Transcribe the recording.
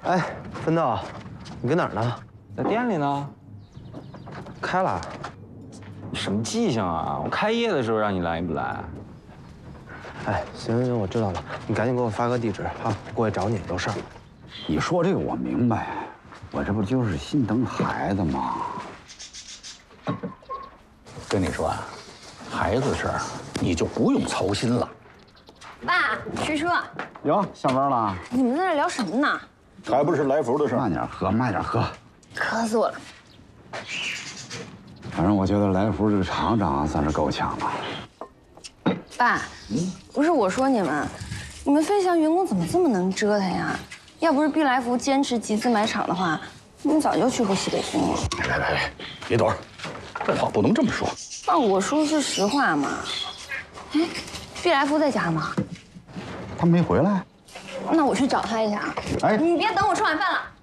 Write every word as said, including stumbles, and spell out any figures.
哎，奋斗，你搁哪儿呢？ 在店里呢。 开了。 你什么记性啊？我开业的时候让你来，你不来？ 哎，行行行，我知道了，你赶紧给我发个地址啊，过去找你有事儿。 你说这个我明白，我这不就是心疼孩子吗？跟你说啊，孩子的事儿你就不用操心了。 爸，师叔， 哟，下班了？ 你们在这聊什么呢？ 还不是来福的事儿。 慢点喝，慢点喝。 渴死我了。 反正我觉得来福这个厂长算是够呛了。 爸，不是我说你们，你们飞翔员工怎么这么能折腾呀？要不是毕来福坚持集资买厂的话，你们早就去过西北风了。 来来来，别躲，这话不能这么说。 那我说的是实话嘛。哎，毕来福在家吗？ 他没回来。 那我去找他一下。 哎， 你别等我吃晚饭了。